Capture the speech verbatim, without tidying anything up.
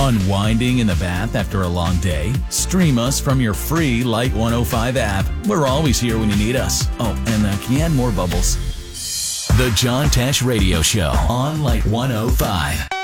Unwinding in the bath after a long day? Stream us from your free Light one oh five app. We're always here when you need us. Oh, and uh, can you add more bubbles? The John Tesh Radio Show on Light one oh five.